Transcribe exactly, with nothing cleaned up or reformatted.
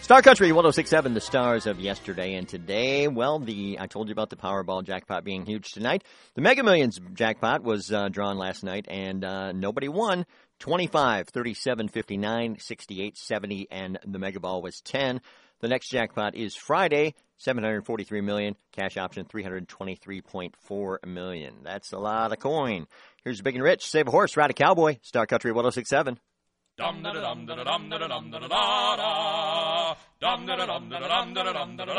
Star Country one oh six point seven, the stars of yesterday and today. Well, the I told you about the Powerball jackpot being huge tonight. The Mega Millions jackpot was uh, drawn last night, and uh, nobody won. twenty-five, thirty-seven, fifty-nine, sixty-eight, seventy, and the Mega Ball was ten. The next jackpot is Friday, seven hundred forty-three million dollars. Cash option, three hundred twenty-three point four million dollars. That's a lot of coin. Here's Big and Rich. Save a horse, ride a cowboy. Star Country one oh six point seven. Dum da dum da dum da dum da dum da da da. Dum da dum da dum da dum da dum da da.